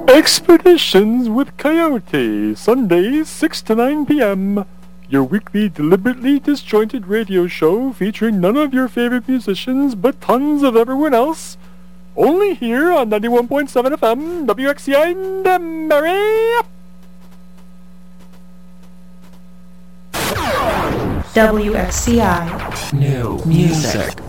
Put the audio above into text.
Expeditions with Coyote, Sundays 6 to 9 p.m. Your weekly deliberately disjointed radio show featuring none of your favorite musicians but tons of everyone else. Only here on 91.7 FM, WXCI Mary. WXCI. New music.